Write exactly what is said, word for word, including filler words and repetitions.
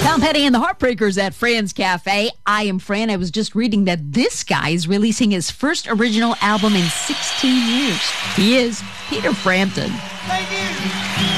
Tom Petty and the Heartbreakers at Fran's Cafe. I am Fran. I was just reading that this guy is releasing his first original album in sixteen years. He is Peter Frampton. Thank you.